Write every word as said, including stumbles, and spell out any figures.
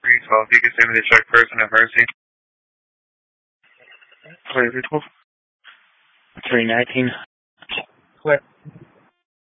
three twelve, you can send me the check person at Mercy. Clear, three twelve. three nineteen. Clear.